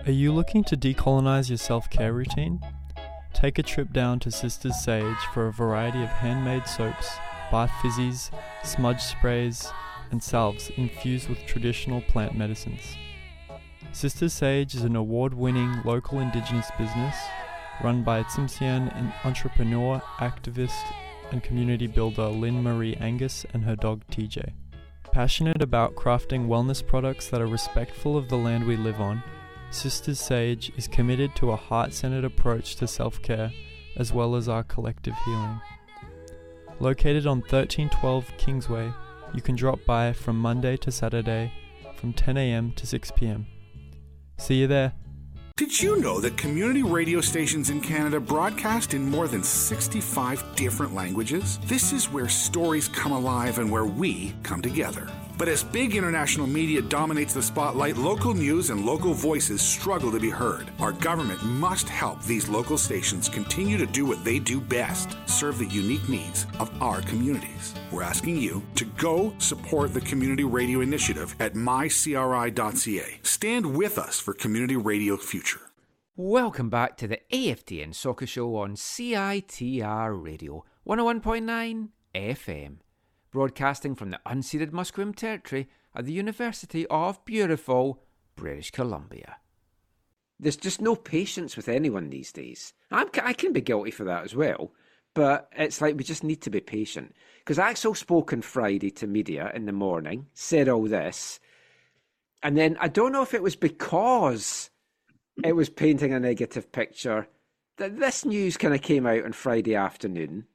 Are you looking to decolonize your self-care routine? Take a trip down to Sisters Sage for a variety of handmade soaps, bath fizzies, smudge sprays, and salves infused with traditional plant medicines. Sisters Sage is an award-winning local Indigenous business run by Tsimshian entrepreneur, activist, and community builder Lynn Marie Angus and her dog TJ. Passionate about crafting wellness products that are respectful of the land we live on, Sisters Sage is committed to a heart-centered approach to self-care as well as our collective healing. Located on 1312 Kingsway, you can drop by from Monday to Saturday from 10 a.m. to 6 p.m. See you there. Did you know that community radio stations in Canada broadcast in more than 65 different languages? This is where stories come alive and where we come together. But as big international media dominates the spotlight, local news and local voices struggle to be heard. Our government must help these local stations continue to do what they do best, serve the unique needs of our communities. We're asking you to go support the Community Radio Initiative at mycri.ca. Stand with us for Community Radio Future. Welcome back to the AFTN Soccer Show on CITR Radio 101.9 FM. Broadcasting from the unceded Musqueam Territory at the University of beautiful British Columbia. There's just no patience with anyone these days. I can be guilty for that as well, but it's like we just need to be patient. Because Axel spoke on Friday to media in the morning, said all this, and then I don't know if it was because it was painting a negative picture that this news kind of came out on Friday afternoon.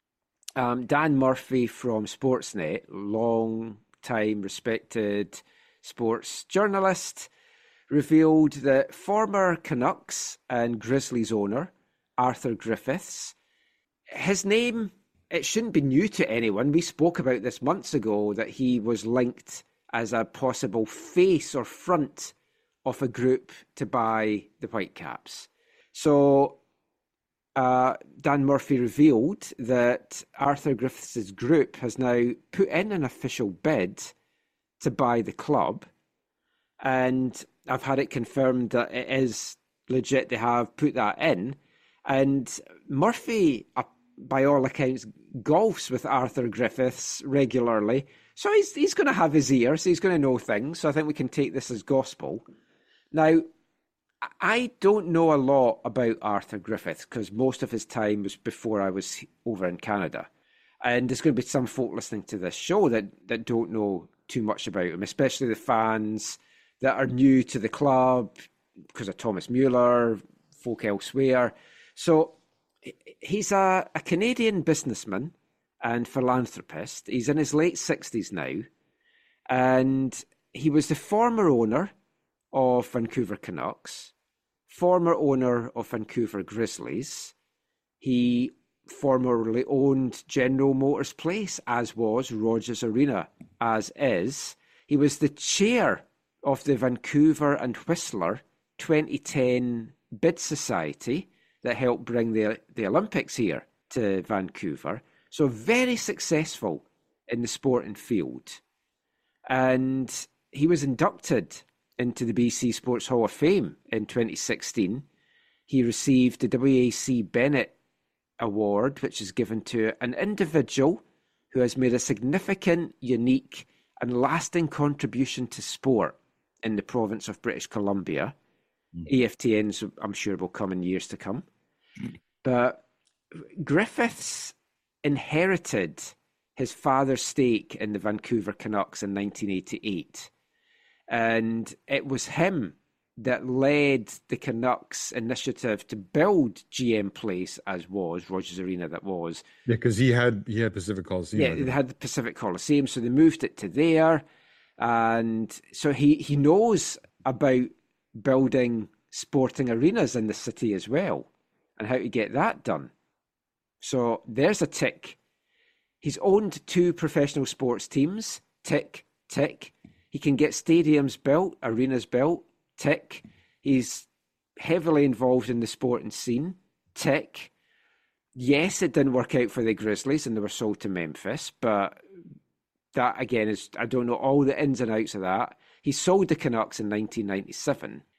Dan Murphy from Sportsnet, long-time respected sports journalist, revealed that former Canucks and Grizzlies owner Arthur Griffiths, his name, it shouldn't be new to anyone. We spoke about this months ago, that he was linked as a possible face or front of a group to buy the Whitecaps. So Dan Murphy revealed that Arthur Griffiths' group has now put in an official bid to buy the club. And I've had it confirmed that it is legit. They have put that in. And Murphy, by all accounts, golfs with Arthur Griffiths regularly. So he's going to have his ear, so he's going to know things. So I think we can take this as gospel. Now, I don't know a lot about Arthur Griffiths because most of his time was before I was over in Canada. And there's going to be some folk listening to this show that don't know too much about him, especially the fans that are new to the club because of Thomas Mueller, folk elsewhere. So he's a Canadian businessman and philanthropist. He's in his late 60s now. And he was the former owner of Vancouver Canucks, former owner of Vancouver Grizzlies. He formerly owned General Motors Place, as was Rogers Arena, as is. He was the chair of the Vancouver and Whistler 2010 Bid Society that helped bring the Olympics here to Vancouver. So very successful in the sporting field. And he was inducted into the BC Sports Hall of Fame in 2016. He received the WAC Bennett Award, which is given to an individual who has made a significant, unique and lasting contribution to sport in the province of British Columbia. AFTNs, I'm sure, will come in years to come. But Griffiths inherited his father's stake in the Vancouver Canucks in 1988. And it was him that led the Canucks initiative to build GM Place, as was Rogers Arena, that was. Yeah, because he had Pacific Coliseum. Yeah, they had the Pacific Coliseum, so they moved it to there. And so he knows about building sporting arenas in the city as well and how to get that done. So there's a tick. He's owned 2 professional sports teams. Tick, tick. He can get stadiums built, arenas built. Tick. He's heavily involved in the sporting scene. Tick. Yes, it didn't work out for the Grizzlies and they were sold to Memphis, but that again is, I don't know all the ins and outs of that. He sold the Canucks in 1997.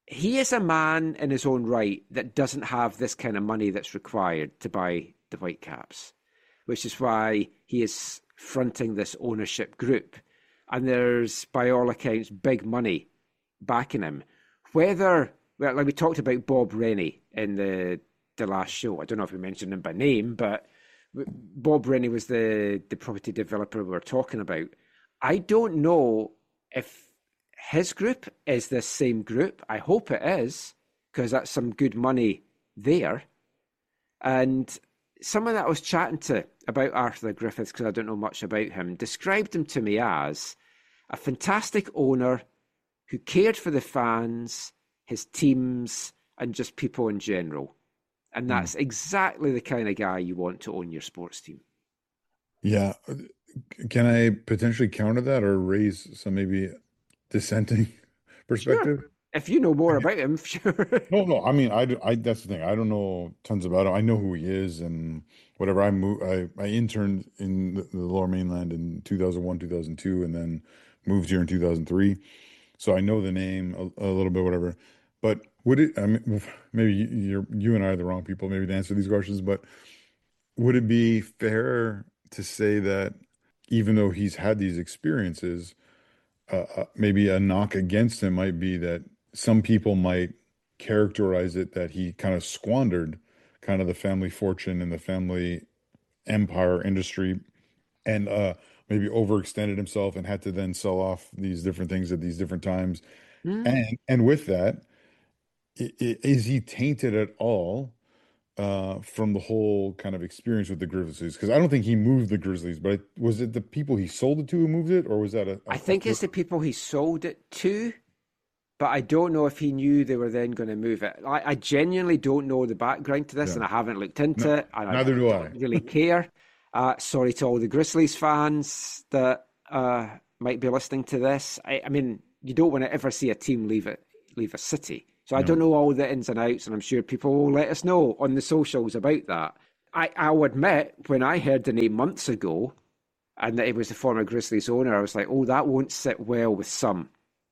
he is a man in his own right that doesn't have this kind of money that's required to buy the Whitecaps, which is why he is fronting this ownership group. And there's, by all accounts, big money backing him. Whether, well, like we talked about Bob Rennie in the last show. I don't know if we mentioned him by name, but Bob Rennie was the property developer we were talking about. I don't know if his group is this same group. I hope it is, because that's some good money there. And someone that I was chatting to about Arthur Griffiths, because I don't know much about him, described him to me as a fantastic owner who cared for the fans, his teams, and just people in general. And that's exactly the kind of guy you want to own your sports team. Yeah. Can I potentially counter that or raise some maybe dissenting perspective? Sure. If you know more about him, sure. No. I mean, I that's the thing. I don't know tons about him. I know who he is and whatever. I interned in the Lower Mainland in 2001, 2002, and then moved here in 2003. So I know the name a little bit, whatever. But would it? I mean, maybe you and I are the wrong people maybe to answer these questions. But would it be fair to say that even though he's had these experiences, maybe a knock against him might be that some people might characterize it that he kind of squandered kind of the family fortune and the family empire industry and maybe overextended himself and had to then sell off these different things at these different times. And with that, is he tainted at all from the whole kind of experience with the Grizzlies? Because I don't think he moved the Grizzlies, but was it the people he sold it to who moved it, or was that I think it's the people he sold it to, but I don't know if he knew they were then going to move it. I genuinely don't know the background to this, and I haven't looked into it. And neither do I. Don't really care. Sorry to all the Grizzlies fans that might be listening to this. I mean, you don't want to ever see a team leave a city. So I don't know all the ins and outs, and I'm sure people will let us know on the socials about that. I'll admit, when I heard the name months ago, and that he was the former Grizzlies owner, I was like, oh, that won't sit well with some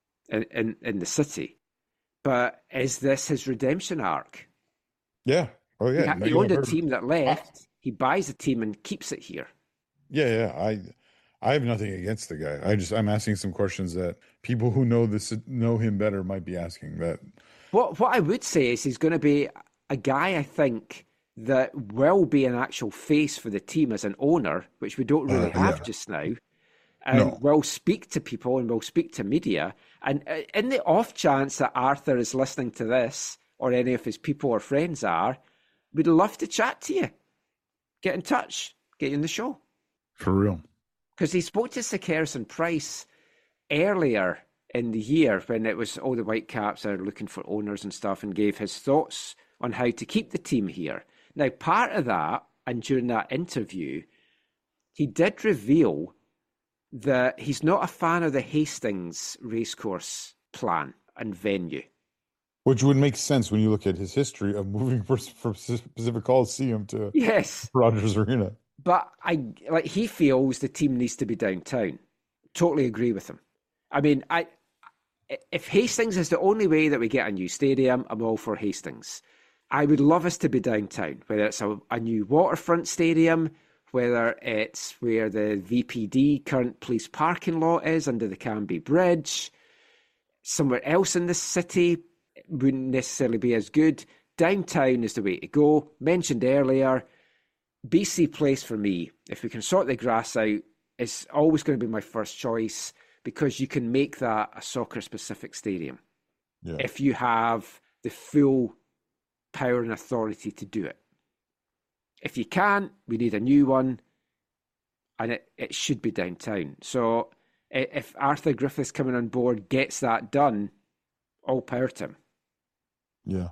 in the city. But is this his redemption arc? Yeah. Oh, yeah. He owned a team that left. He buys a team and keeps it here. Yeah. I have nothing against the guy. I'm asking some questions that people who know him better might be asking. That what I would say is he's going to be a guy, I think, that will be an actual face for the team as an owner, which we don't really have just now, and will speak to people and will speak to media. And in the off chance that Arthur is listening to this, or any of his people or friends are, we'd love to chat to you. Get in touch. Get you in the show. For real. Because he spoke to Sir Kerrison Price earlier in the year when it was all the Whitecaps are looking for owners and stuff, and gave his thoughts on how to keep the team here. Now, part of that, and during that interview, he did reveal that he's not a fan of the Hastings racecourse plan and venue. Which would make sense when you look at his history of moving from Pacific Coliseum to Rogers Arena. But he feels the team needs to be downtown. Totally agree with him. I mean, if Hastings is the only way that we get a new stadium, I'm all for Hastings. I would love us to be downtown, whether it's a new waterfront stadium, whether it's where the VPD current police parking lot is under the Canby Bridge, somewhere else in the city wouldn't necessarily be as good. Downtown is the way to go. Mentioned earlier, BC Place for me, if we can sort the grass out, is always going to be my first choice, because you can make that a soccer-specific stadium if you have the full power and authority to do it. If you can't, we need a new one, and it should be downtown. So if Arthur Griffiths coming on board gets that done, all power to him. Yeah.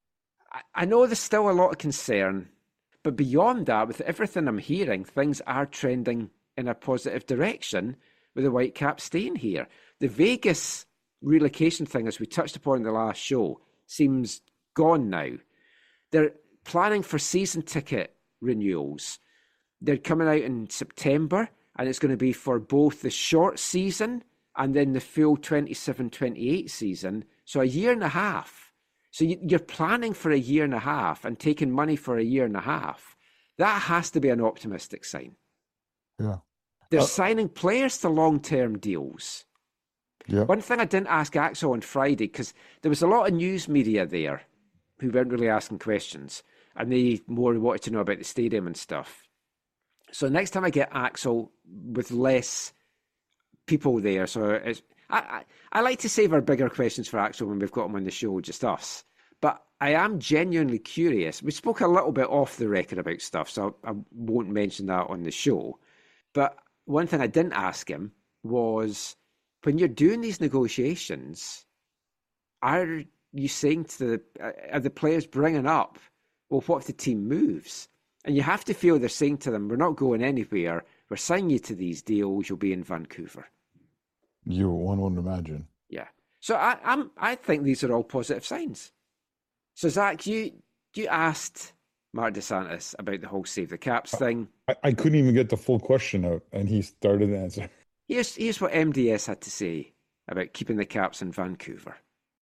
I know there's still a lot of concern, but beyond that, with everything I'm hearing, things are trending in a positive direction with the Whitecaps staying here. The Vegas relocation thing, as we touched upon in the last show, seems gone now. They're planning for season ticket renewals. They're coming out in September, and it's going to be for both the short season and then the full 27-28 season So a year and a half. So you're planning for a year and a half and taking money for a year and a half. That has to be an optimistic sign. Yeah. They're signing players to long-term deals. Yeah. One thing I didn't ask Axel on Friday, because there was a lot of news media there who weren't really asking questions, and they more wanted to know about the stadium and stuff. So next time I get Axel with less people there, so I like to save our bigger questions for Axel when we've got him on the show, just us. But I am genuinely curious. We spoke a little bit off the record about stuff, so I won't mention that on the show. But one thing I didn't ask him was, when you're doing these negotiations, are you saying are the players bringing up, well, what if the team moves? And you have to feel they're saying to them, we're not going anywhere. We're signing you to these deals. You'll be in Vancouver. One would imagine. Yeah. So I think these are all positive signs. So Zach, you asked Mark DeSantis about the whole Save the Caps thing. I couldn't even get the full question out, and he started the answer. Here's what MDS had to say about keeping the Caps in Vancouver.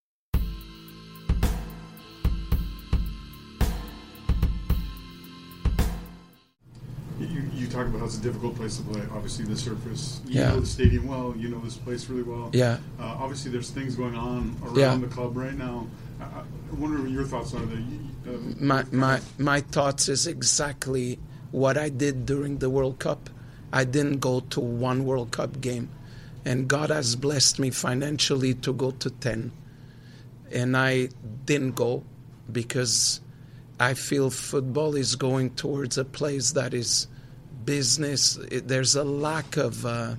You talk about how it's a difficult place to play. Obviously, the surface. You Yeah. know the stadium well. You know this place really well. Yeah. Obviously, there's things going on around the club right now. I wonder what your thoughts are there. My thoughts is exactly what I did during the World Cup. I didn't go to one World Cup game, and God has blessed me financially to go to 10. And I didn't go because I feel football is going towards a place that is business. There's a lack of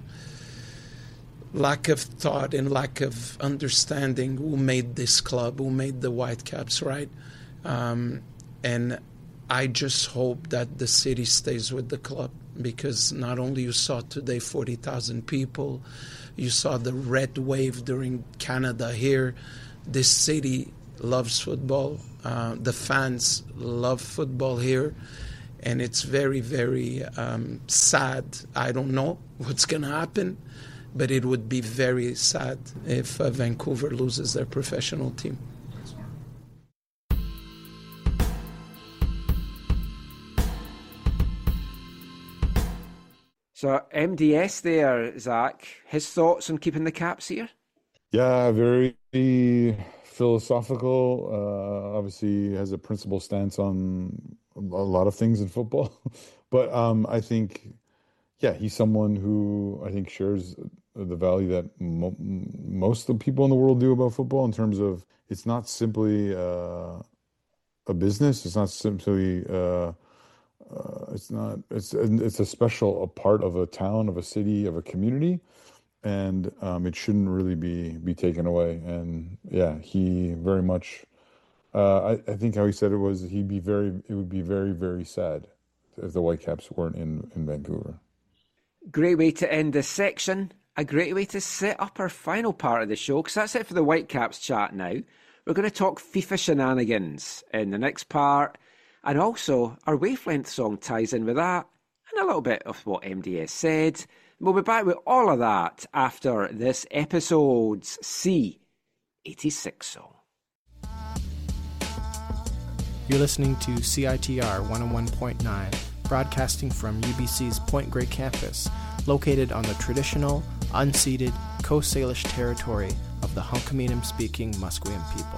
thought and lack of understanding who made this club, who made the Whitecaps, right? And I just hope that the city stays with the club, because not only you saw today 40,000 people, you saw the red wave during Canada here. This city loves football. The fans love football here. And it's very, very sad. I don't know what's going to happen, but it would be very sad if Vancouver loses their professional team. So MDS there, Zach, his thoughts on keeping the Caps here? Yeah, very philosophical. Obviously has a principled stance on a lot of things in football. But I think, he's someone who I think shares the value that most of the people in the world do about football, in terms of it's not simply a business. It's not simply it's a special part of a town, of a city, of a community, and it shouldn't really be taken away. And he very much. I think how he said it was it would be very, very sad if the Whitecaps weren't in Vancouver. Great way to end this section. A great way to set up our final part of the show, because that's it for the Whitecaps chat now. We're going to talk FIFA shenanigans in the next part, and also our Wavelength song ties in with that, and a little bit of what MDS said. We'll be back with all of that after this episode's C86 song. You're listening to CITR 101.9, broadcasting from UBC's Point Grey campus, located on the traditional, unceded Coast Salish territory of the Hunkaminam-speaking Musqueam people.